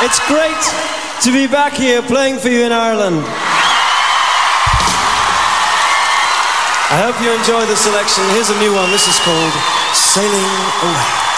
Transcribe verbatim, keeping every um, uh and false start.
It's great to be back here playing for you in Ireland. I hope you enjoy the selection. Here's a new one. This is called Sailing Away.